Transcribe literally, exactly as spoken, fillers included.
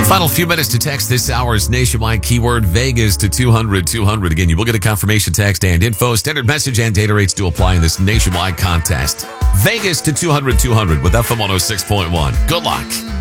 Final few minutes to text this hour's nationwide keyword Vegas to two hundred two hundred. Again, you will get a confirmation text and info. Standard message and data rates do apply in this nationwide contest. Vegas to two hundred two hundred with F M one oh six point one. Good luck.